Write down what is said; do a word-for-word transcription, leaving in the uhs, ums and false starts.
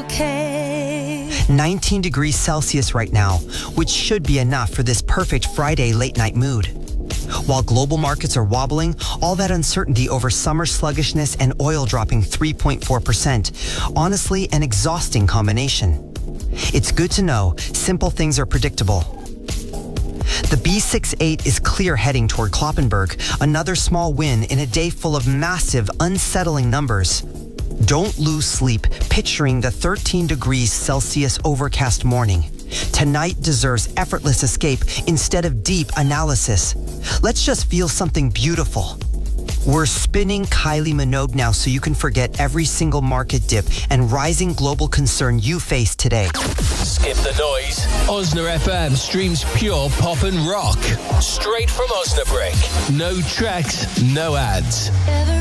okay. nineteen degrees Celsius right now, which should be enough for this perfect Friday late night mood. While global markets are wobbling, all that uncertainty over summer sluggishness and oil dropping three point four percent. Honestly, an exhausting combination. It's good to know simple things are predictable. The B sixty-eight is clear heading toward Kloppenburg, another small win in a day full of massive, unsettling numbers. Don't lose sleep picturing the thirteen degrees Celsius overcast morning. Tonight deserves effortless escape instead of deep analysis. Let's just feel something beautiful. We're spinning Kylie Minogue now so you can forget every single market dip and rising global concern you face today. Skip the noise. Osna F M streams pure pop and rock. Straight from Osnabrück. No tracks, no ads.